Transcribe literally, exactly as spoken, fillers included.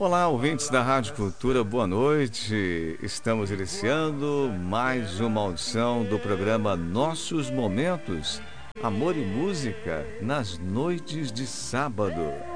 Olá, ouvintes da Rádio Cultura, boa noite. Estamos iniciando mais uma audição do programa Nossos Momentos, Amor e Música, nas noites de sábado.